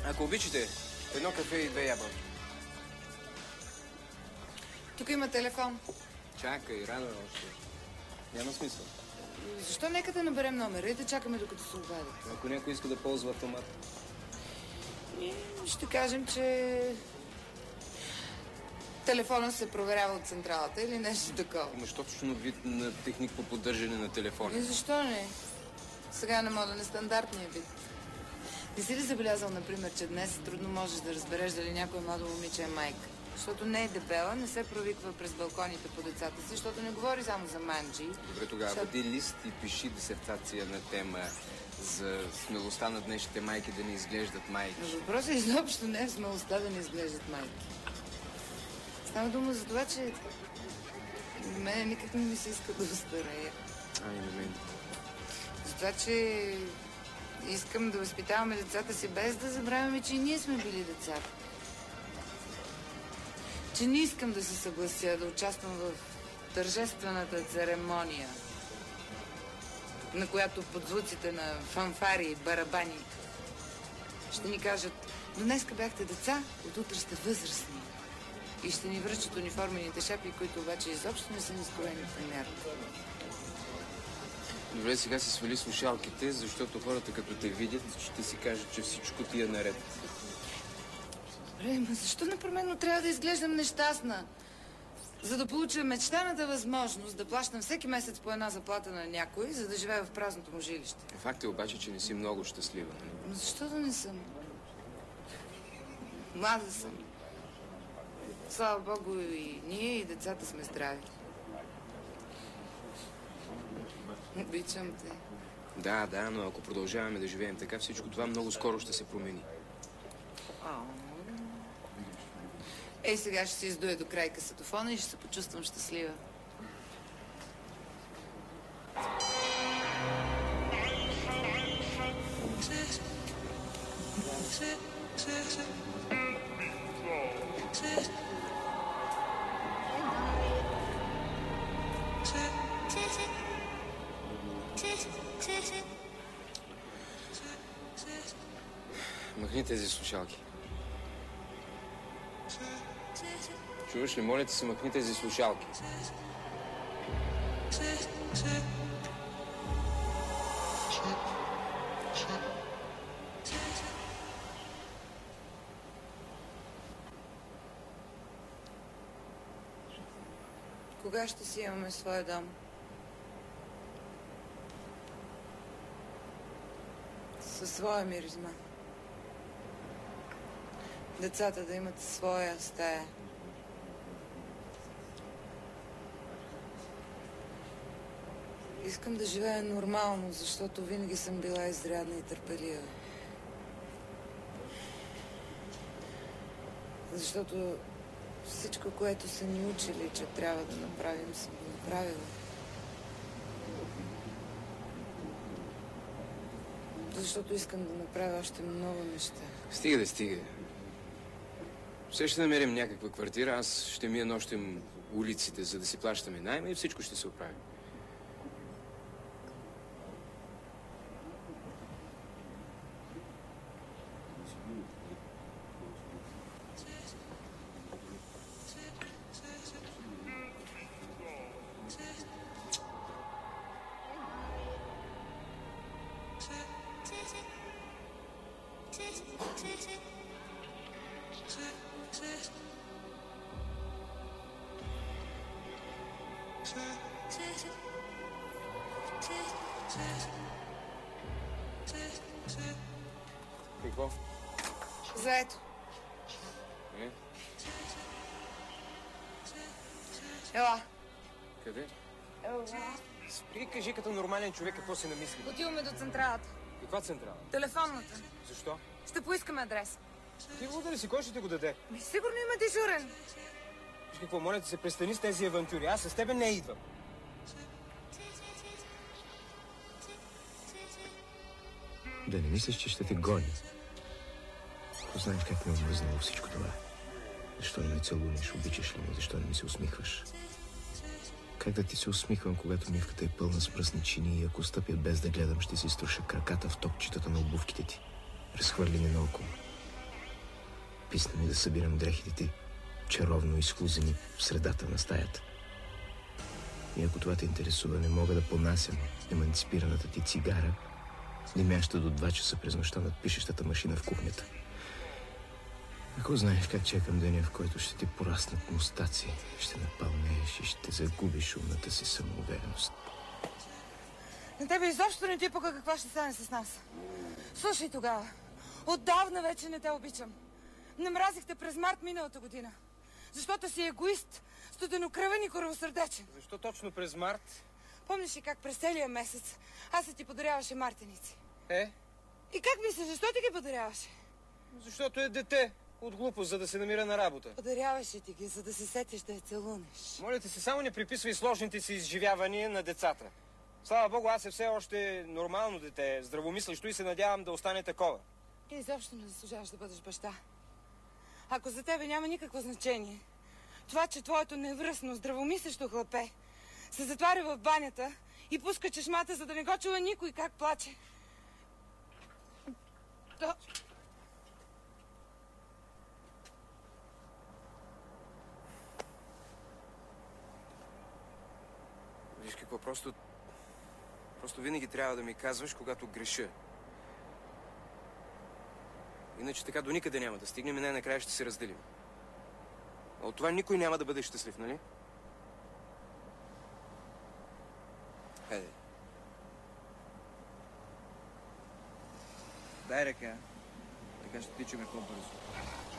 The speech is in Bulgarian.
Ако обичате, едно кафе и 2 ябълки. Тук има телефон. Чакай, рано още. Няма смисъл. Защо нека да наберем номера и да чакаме докато се обадят? Ако някой иска да ползва автомат. Ще кажем, че телефона се проверява от централата или нещо такова. Имаш точно вид на техник по поддържане на телефона. И защо не? Сега е на мода нестандартния вид. Не си ли забелязал, например, че днес трудно можеш да разбереш дали някой младо момиче е майка? Защото не е дебела, не се провиква през балконите по децата си, защото не говори само за манджи. Добре, тогава бъди лист и пиши дисертация на тема за смелостта на днешните майки да не изглеждат майки. Но въпросът изобщо не е смелостта да не изглеждат майки. Става дума за това, че на мен никак не ми се иска да остарея. Ай, на мен. За това, че искам да възпитаваме децата си без да забравяме, че и ние сме били деца. Че не искам да се съглася да участвам в тържествената церемония, на която под звуците на фанфари и барабани ще ни кажат: до днеска бяхте деца, от утре сте възрастни. И ще ни връчат униформените шапи, които обаче изобщо не са ни скроени в мярка. Добре, сега си свали слушалките, защото хората като те видят, ще си кажат, че всичко ти е наред. Добре, ма защо непременно трябва да изглеждам нещастна? За да получа мечтаната възможност да плащам всеки месец по една заплата на някой, за да живея в празното му жилище. Факт е обаче, че не си много щастлива. Но защо да не съм? Млада съм. Слава Богу, и ние, и децата сме здрави. Обичам те. Да, но ако продължаваме да живеем така, всичко това много скоро ще се промени. Ей, сега ще се издуя до край касетофона и ще се почувствам щастлива. Махни тези слушалки. Чуваш ли? Моля ти се, махни тези слушалки. Кога ще си имаме своя дом? Със своя миризма. Децата да имат своя стая. Искам да живея нормално, защото винаги съм била изрядна и търпелива. Защото всичко, което са ни учили, че трябва да направим, съм го направила. Защото искам да направя още много неща. Стига. Все ще намерим някаква квартира, аз ще мия нощем улиците, за да си плащаме найма и всичко ще се оправи. Какво? Заето. Ела. Къде? Ела. Спри, кажи като нормален човек какво си намисли. Отиваме до централата. Каква централа? Телефонната. Защо? Ще поискаме адрес. Ти луда ли си? Кой ще ти го даде? Сигурно има дежурен. Виж какво, моля ти се, престани с тези авантюри. Аз с тебе не идвам. Да не мислиш, че ще те гоня. Знаеш как ми е омръзнало всичко това. Защо не ме целунеш, обичаш ли ме, защо не ми се усмихваш? Как да ти се усмихвам, когато мивката е пълна с мръсничини и ако стъпя без да гледам, ще си струша краката в топчетата на обувките ти, разхвърлени наоколо. Писна ми да събирам дрехите ти, чаровно изхлузени в средата на стаята. И ако това те интересува, не мога да понасям еманципираната ти цигара, димяща до 2 часа през нощта над пишещата машина в кухнята. Ако знаеш как чекам деня, в който ще ти пораснат мустаци, ще напълнееш и ще загубиш умната си самоувереност. На тебе изобщо не ти пука какво ще стане с нас. Слушай тогава, отдавна вече не те обичам. Намразихте през март миналата година. Защото си егоист, студенокръвен и коравосърдечен. Защо точно през март? Помниш ли как през целия месец аз ти подаряваше мартеници? Е? И как мислиш, защо ти ги подаряваше? Защото е дете. От глупост, за да се намира на работа. Подаряваше ти ги, за да се сетиш да я целунеш. Моля те се, само не приписвай сложните си изживявания на децата. Слава Богу, аз е все още нормално дете, здравомислещо и се надявам да остане такова. Ти изобщо не заслужаваш да бъдеш баща. Ако за тебе няма никакво значение, това, че твоето невръстно, здравомислещо хлапе се затваря в банята и пуска чешмата, за да не го чува никой как плаче. То... Виж какво, просто винаги трябва да ми казваш, когато греша. Иначе така до никъде няма да стигнем и най-накрая ще се разделим. А от това никой няма да бъде щастлив, нали? Хайде. Дай ръка. Така ще тичаме по-бързо.